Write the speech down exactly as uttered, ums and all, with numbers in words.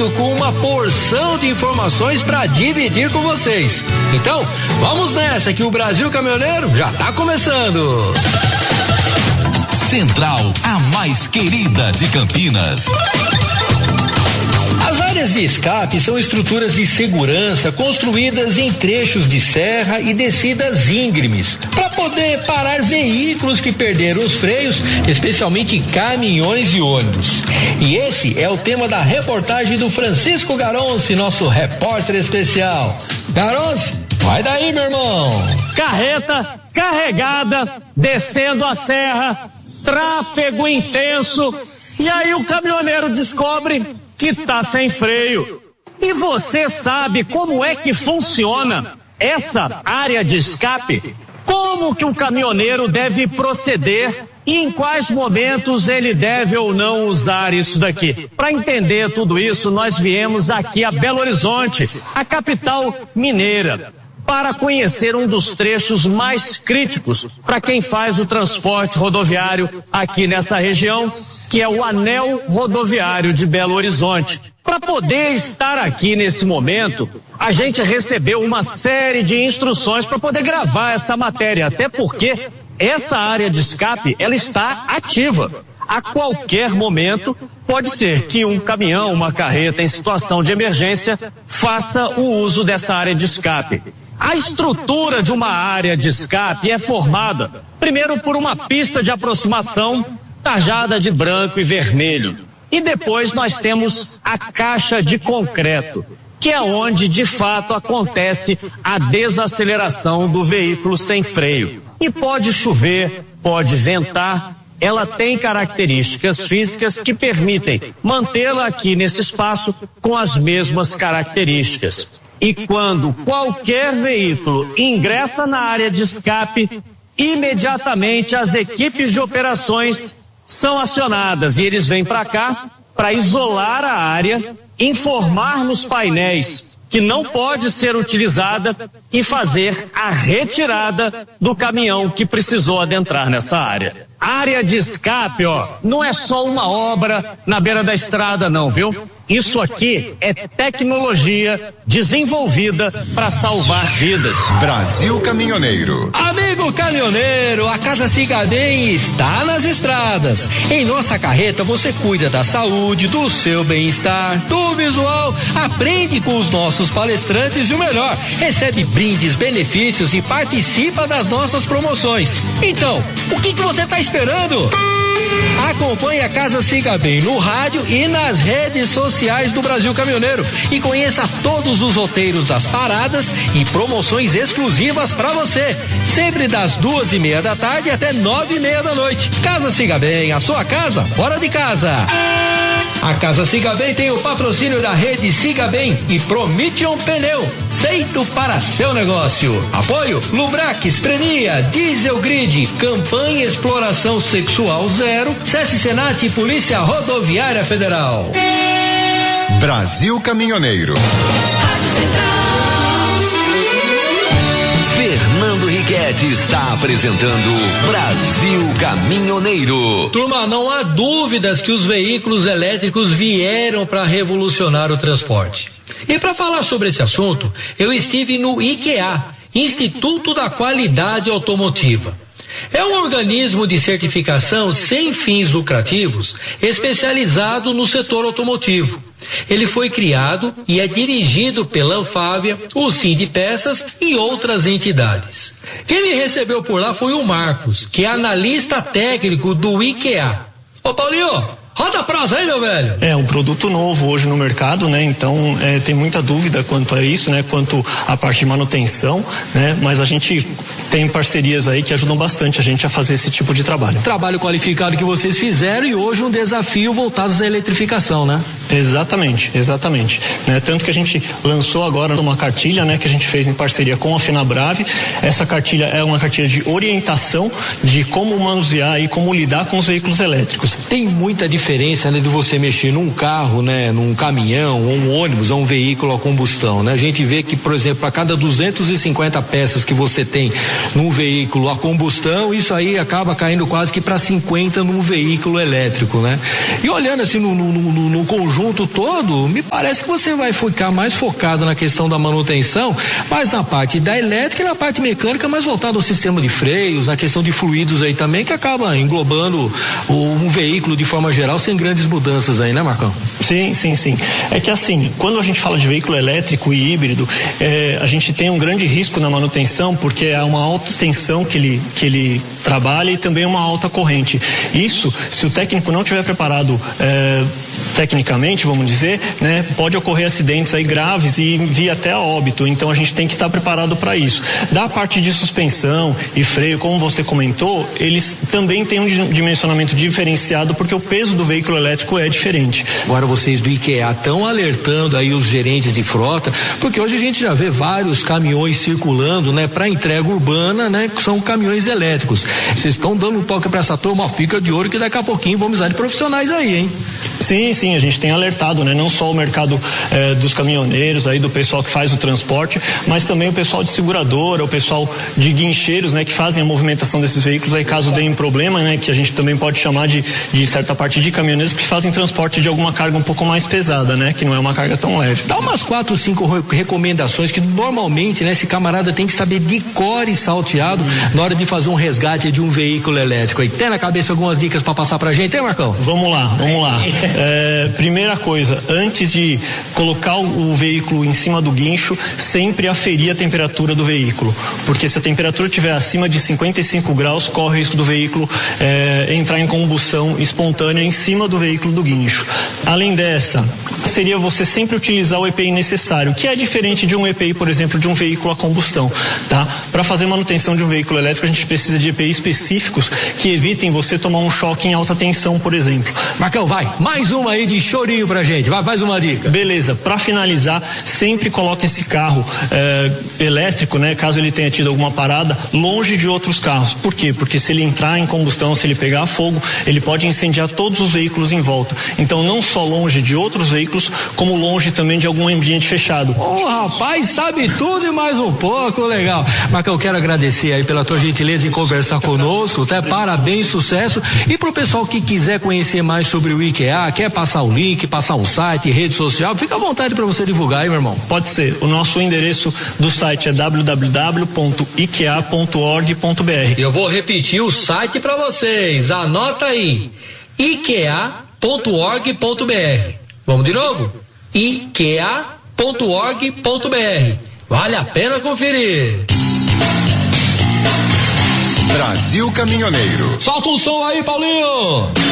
chegando com uma porção de informações para dividir com vocês. Então, vamos nessa que o Brasil Caminhoneiro já tá começando. Central, a mais querida de Campinas. As áreas de escape são estruturas de segurança construídas em trechos de serra e descidas íngremes para poder parar veículos que perderam os freios, especialmente caminhões e ônibus. E esse é o tema da reportagem do Francisco Garonce, nosso repórter especial. Garonce, vai daí, meu irmão. Carreta carregada, descendo a serra, tráfego intenso, e aí o caminhoneiro descobre que tá sem freio. E você sabe como é que funciona essa área de escape? Como que o caminhoneiro deve proceder e em quais momentos ele deve ou não usar isso daqui? Para entender tudo isso, nós viemos aqui a Belo Horizonte, a capital mineira, para conhecer um dos trechos mais críticos para quem faz o transporte rodoviário aqui nessa região, que é o Anel Rodoviário de Belo Horizonte. Para poder estar aqui nesse momento, a gente recebeu uma série de instruções para poder gravar essa matéria, até porque essa área de escape, ela está ativa. A qualquer momento, pode ser que um caminhão, uma carreta em situação de emergência, faça o uso dessa área de escape. A estrutura de uma área de escape é formada, primeiro, por uma pista de aproximação tarjada de branco e vermelho. E depois nós temos a caixa de concreto, que é onde de fato acontece a desaceleração do veículo sem freio. E pode chover, pode ventar, ela tem características físicas que permitem mantê-la aqui nesse espaço com as mesmas características. E quando qualquer veículo ingressa na área de escape, imediatamente as equipes de operações são acionadas e eles vêm para cá para isolar a área, informar nos painéis que não pode ser utilizada e fazer a retirada do caminhão que precisou adentrar nessa área. Área de escape, ó, não é só uma obra na beira da estrada não, viu? Isso aqui é tecnologia desenvolvida para salvar vidas. Brasil Caminhoneiro. Amigo caminhoneiro, a Casa Siga Bem está nas estradas. Em nossa carreta você cuida da saúde, do seu bem-estar, do visual, aprende com os nossos palestrantes e o melhor, recebe brindes, benefícios e participa das nossas promoções. Então, o que que você está esperando? Acompanhe a Casa Siga Bem no rádio e nas redes sociais do Brasil Caminhoneiro e conheça todos os roteiros das paradas e promoções exclusivas para você, sempre das duas e meia da tarde até nove e meia da noite. Casa Siga Bem, a sua casa fora de casa. A Casa Siga Bem tem o patrocínio da rede Siga Bem e Promission Pneu, feito para seu negócio. Apoio Lubrax, Prenia, Diesel Grid, Campanha Exploração Sexual Zero, SESC Senat e Polícia Rodoviária Federal. Brasil Caminhoneiro. Fernando Riquetti está apresentando Brasil Caminhoneiro. Turma, não há dúvidas que os veículos elétricos vieram para revolucionar o transporte. E para falar sobre esse assunto, eu estive no I Q A, Instituto da Qualidade Automotiva. É um organismo de certificação sem fins lucrativos, especializado no setor automotivo. Ele foi criado e é dirigido pela Anfávia, o Sindipeças e outras entidades. Quem me recebeu por lá foi o Marcos, que é analista técnico do I Q A. Ô Paulinho, roda a prosa aí, meu velho. É um produto novo hoje no mercado, né? Então é, tem muita dúvida quanto a isso, né? Quanto à parte de manutenção, né? Mas a gente tem parcerias aí que ajudam bastante a gente a fazer esse tipo de trabalho. Trabalho qualificado que vocês fizeram e hoje um desafio voltado à eletrificação, né? Exatamente, exatamente. Né? Tanto que a gente lançou agora uma cartilha, né? Que a gente fez em parceria com a Fenabrave. Essa cartilha é uma cartilha de orientação de como manusear e como lidar com os veículos elétricos. Tem muita diferença diferença, né, de você mexer num carro, né, num caminhão, ou um ônibus, ou um veículo a combustão, né? A gente vê que, por exemplo, a cada duzentas e cinquenta peças que você tem num veículo a combustão, isso aí acaba caindo quase que para cinquenta num veículo elétrico, né? E olhando assim no, no, no, no conjunto todo, me parece que você vai ficar mais focado na questão da manutenção, mas na parte da elétrica e na parte mecânica, mais voltado ao sistema de freios, na questão de fluidos aí também, que acaba englobando o, um veículo de forma geral sem grandes mudanças aí, né, Marcão? Sim, sim, sim. É que assim, quando a gente fala de veículo elétrico e híbrido, é, a gente tem um grande risco na manutenção, porque é uma alta tensão que ele, que ele trabalha e também uma alta corrente. Isso, se o técnico não estiver preparado é, tecnicamente, vamos dizer, né, pode ocorrer acidentes aí graves e vir até a óbito. Então a gente tem que estar preparado para isso. Da parte de suspensão e freio, como você comentou, eles também têm um dimensionamento diferenciado, porque o peso do veículo elétrico é diferente. Agora vocês do IKEA estão alertando aí os gerentes de frota, porque hoje a gente já vê vários caminhões circulando, né, para entrega urbana, né, que são caminhões elétricos. Vocês estão dando um toque para essa turma, ó, fica de olho que daqui a pouquinho vamos usar de profissionais aí, hein? Sim, sim, a gente tem alertado, né, não só o mercado eh, dos caminhoneiros aí, do pessoal que faz o transporte, mas também o pessoal de seguradora, o pessoal de guincheiros, né, que fazem a movimentação desses veículos aí, caso deem um problema, né, que a gente também pode chamar de, de certa parte de caminhoneiros que fazem transporte de alguma carga um pouco mais pesada, né, que não é uma carga tão leve. Dá umas quatro, cinco recomendações que normalmente, né, esse camarada tem que saber de cor e salteado hum. na hora de fazer um resgate de um veículo elétrico. Aí tem na cabeça algumas dicas para passar pra gente, hein, Marcão? Vamos lá, vamos lá. É, primeira coisa, antes de colocar o, o veículo em cima do guincho, sempre aferir a temperatura do veículo, porque se a temperatura estiver acima de cinquenta e cinco graus, corre o risco do veículo é, entrar em combustão espontânea em cima do veículo do guincho. Além dessa, seria você sempre utilizar o E P I necessário, que é diferente de um E P I, por exemplo, de um veículo a combustão, tá? Para fazer manutenção de um veículo elétrico, a gente precisa de E P I específicos que evitem você tomar um choque em alta tensão, por exemplo. Marcão, vai, mais uma aí de chorinho pra gente, vai, faz uma dica. Beleza, para finalizar, sempre coloque esse carro é, elétrico, né, caso ele tenha tido alguma parada, longe de outros carros. Por quê? Porque se ele entrar em combustão, se ele pegar fogo, ele pode incendiar todos os veículos em volta. Então, não só longe de outros veículos, como longe também de algum ambiente fechado. Ô, oh, rapaz, sabe tudo e mais um pouco, legal. Marcão, eu quero agradecer aí pela tua gentileza em conversar conosco, tá? Parabéns, sucesso. E pro pessoal que quiser conhecer mais sobre o IKEA, quer passar o link, passar um site, rede social, fica à vontade para você divulgar aí, meu irmão. Pode ser. O nosso endereço do site é w w w ponto ikea ponto org ponto b r. Eu vou repetir o site para vocês. Anota aí. ikea ponto org ponto b r. Vamos de novo? ikea ponto org ponto b r. Vale a pena conferir. Brasil Caminhoneiro. Solta um som aí, Paulinho.